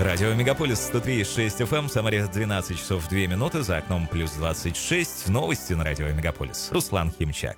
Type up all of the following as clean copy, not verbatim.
Радио Мегаполис 103,6 FM, Самаре 12 часов 2 минуты, за окном плюс 26. Новости на Радио Мегаполис. Руслан Химчак.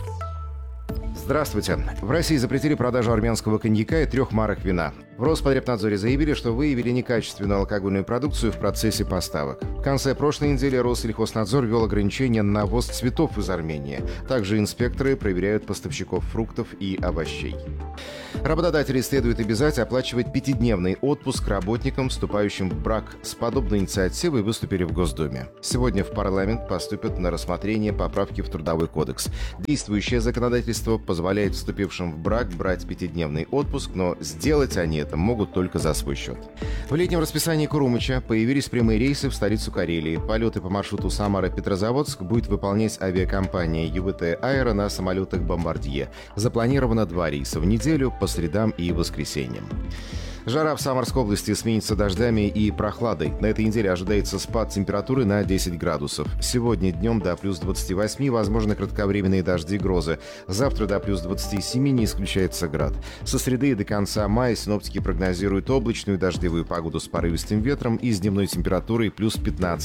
Здравствуйте. В России запретили продажу армянского коньяка и 3 марок вина. В Роспотребнадзоре заявили, что выявили некачественную алкогольную продукцию в процессе поставок. В конце прошлой недели Россельхознадзор ввел ограничения на ввоз цветов из Армении. Также инспекторы проверяют поставщиков фруктов и овощей. Работодатели следует обязать оплачивать 5-дневный отпуск работникам, вступающим в брак. С подобной инициативой выступили в Госдуме. Сегодня в парламент поступят на рассмотрение поправки в Трудовой кодекс. Действующее законодательство позволяет вступившим в брак брать 5-дневный отпуск, но сделать они это могут только за свой счет. В летнем расписании Курумыча появились прямые рейсы в столицу Карелии. Полеты по маршруту Самара-Петрозаводск будет выполнять авиакомпания ЮВТ «Аэро» на самолетах «Бомбардье». Запланировано 2 рейса в неделю по средам и воскресеньям. Жара в Самарской области сменится дождями и прохладой. На этой неделе ожидается спад температуры на 10 градусов. Сегодня днем до плюс 28 возможны кратковременные дожди и грозы. Завтра до плюс 27 не исключается град. Со среды до конца мая синоптики прогнозируют облачную дождевую погоду с порывистым ветром и с дневной температурой плюс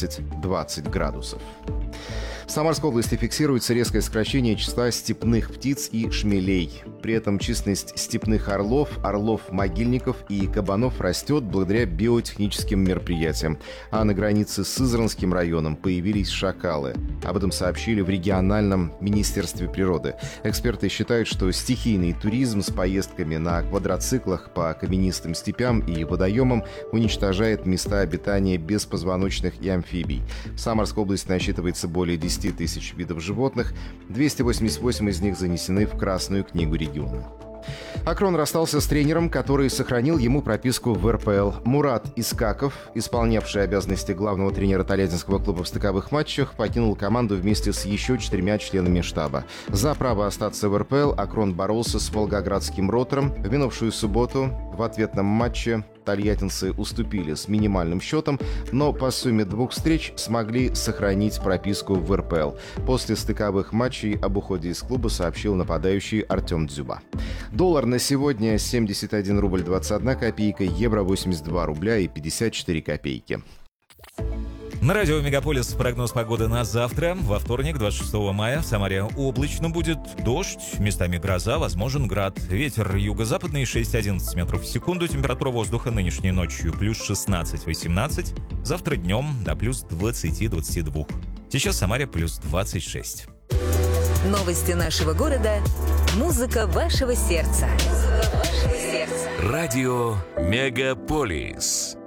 15-20 градусов. В Самарской области фиксируется резкое сокращение числа степных птиц и шмелей. При этом численность степных орлов-могильников и кабанов растет благодаря биотехническим мероприятиям. А на границе с Сызранским районом появились шакалы. Об этом сообщили в региональном министерстве природы. Эксперты считают, что стихийный туризм с поездками на квадроциклах по каменистым степям и водоемам уничтожает места обитания беспозвоночных и амфибий. В Самарской области насчитывается более 10 тысяч видов животных, 288 из них занесены в Красную книгу региона. Акрон расстался с тренером, который сохранил ему прописку в РПЛ. Мурат Искаков, исполнявший обязанности главного тренера Тольяттинского клуба в стыковых матчах, покинул команду вместе с еще 4 членами штаба. За право остаться в РПЛ Акрон боролся с волгоградским «Ротором». В минувшую субботу в ответном матче тольяттинцы уступили с минимальным счетом, но по сумме 2 встреч смогли сохранить прописку в РПЛ. После стыковых матчей об уходе из клуба сообщил нападающий Артем Дзюба. Доллар на сегодня 71 рубль 21 копейка, евро 82 рубля и 54 копейки. На радио Мегаполис прогноз погоды на завтра. Во вторник, 26 мая, в Самаре облачно будет, дождь, местами гроза, возможен град. Ветер юго-западный 6-11 метров в секунду. Температура воздуха нынешней ночью плюс 16-18. Завтра днем до плюс 20-22. Сейчас в Самаре плюс 26. Новости нашего города. Музыка вашего сердца. Радио Мегаполис.